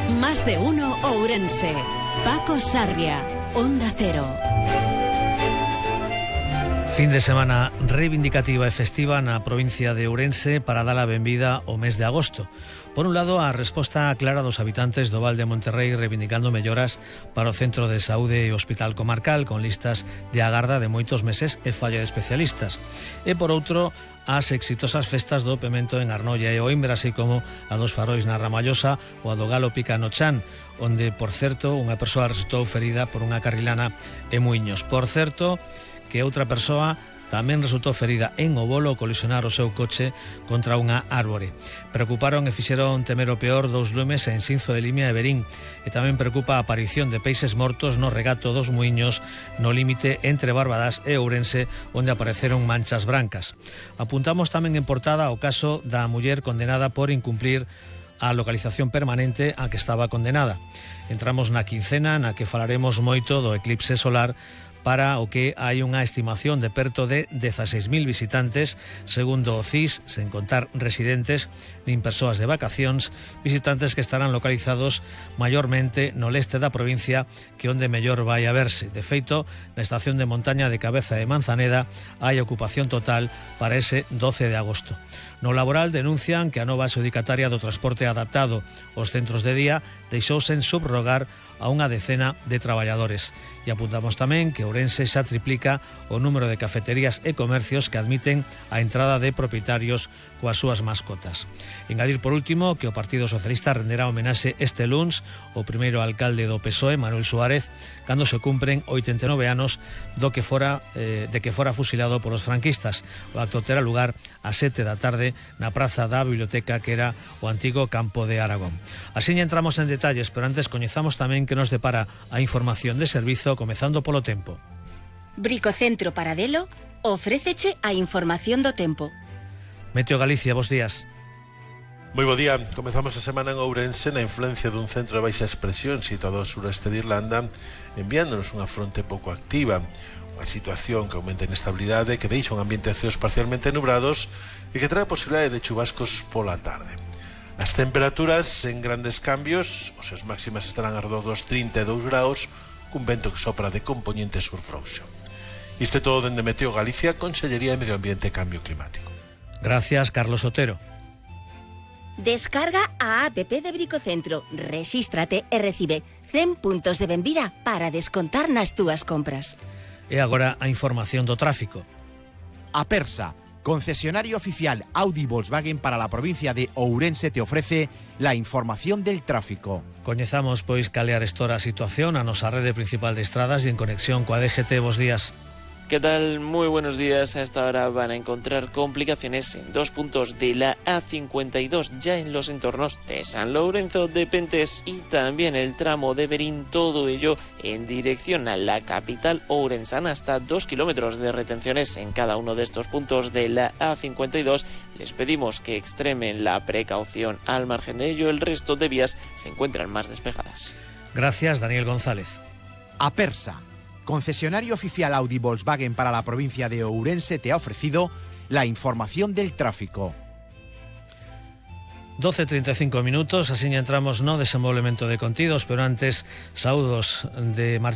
Más de uno Ourense. Paco Sarria, Onda Cero. Fin de semana reivindicativa e festiva na provincia de Ourense para dar a benvida ao mes de agosto. Por un lado, a resposta clara dos habitantes do Val de Monterrei reivindicando melloras para o Centro de Saúde e Hospital Comarcal con listas de agarda de moitos meses e falla de especialistas. E por outro, as exitosas festas do Pemento en Arnoia e Oimbra, así como a dos farois na Ramallosa ou a do Galo Pica no Chan, onde, por certo, unha persoa resultou ferida por unha carrilana en Muiños. Por certo, que outra persoa tamén resultou ferida en Obolo ao colisionar o seu coche contra unha árbore. Preocuparon e fixeron temer o peor dous lumes en Sinzo de Limia e Verín, e tamén preocupa a aparición de peixes mortos no regato dos Muiños no límite entre Barbadas e Ourense, onde apareceron manchas brancas. Apuntamos tamén en portada o caso da muller condenada por incumplir a localización permanente a que estaba condenada. Entramos na quincena na que falaremos moito do eclipse solar, para o que hai unha estimación de perto de 16.000 visitantes, segundo o CIS, sen contar residentes nin persoas de vacacións, visitantes que estarán localizados maiormente no leste da provincia, que onde mellor vai a verse. De feito, na estación de montaña de Cabeza de Manzaneda hai ocupación total para ese 12 de agosto. No laboral denuncian que a nova adxudicataria do transporte adaptado aos centros de día deixouse en subrogar a unha decena de traballadores. E apuntamos tamén que Ourense xa triplica o número de cafeterías e comercios que admiten a entrada de propietarios coas súas mascotas. Engadir por último que o Partido Socialista renderá homenaxe este luns ao primeiro alcalde do PSOE, Manuel Suárez, cando se cumpren 89 anos de que fora fusilado polos franquistas. O acto terá lugar a 7 da tarde na praza da Biblioteca, que era o antigo campo de Aragón. Así entramos en detalles, pero antes coñezamos tamén que nos depara a información de servizo, comezando polo tempo. Bricocentro Paradelo ofréceche a información do tempo. Meteo Galicia, bos días. Moi bo día. Comezamos a semana en Ourense na influencia dun centro de baixa expresión situado ao sureste de Irlanda, enviándonos unha fronte pouco activa, unha situación que aumenta a inestabilidade, que deixa un ambiente de ceos parcialmente nubrados e que trae a posibilidade de chubascos pola tarde. As temperaturas sen grandes cambios, os seus máximas estarán arredor dos 32 graus, cun vento que sopra de componente sur frouxo. Isto é todo dende Meteo Galicia, Consellería de Medio Ambiente e Cambio Climático. Gracias, Carlos Otero. Descarga a app de Bricocentro, rexístrate e recibe 100 puntos de benvida para descontar nas túas compras. E agora a información do tráfico. Apersa, concesionario oficial Audi Volkswagen para la provincia de Ourense, te ofrece la información del tráfico. Coñezamos, pois, cal é a situación a nosa rede principal de estradas e en conexión coa DGT. Bos días. ¿Qué tal? Muy buenos días. A esta hora van a encontrar complicaciones en dos puntos de la A52, ya en los entornos de San Lorenzo de Pentes, y también el tramo de Verín, todo ello en dirección a la capital ourensana, hasta 2 kilómetros de retenciones en cada uno de estos puntos de la A52. Les pedimos que extremen la precaución. Al margen de ello, el resto de vías se encuentran más despejadas. Gracias, Daniel González. Apersa, concesionario oficial Audi Volkswagen para la provincia de Ourense, te ha ofrecido la información del tráfico. 12:35 minutos, así entramos no desenvolvemento de contidos, pero antes, saúdos de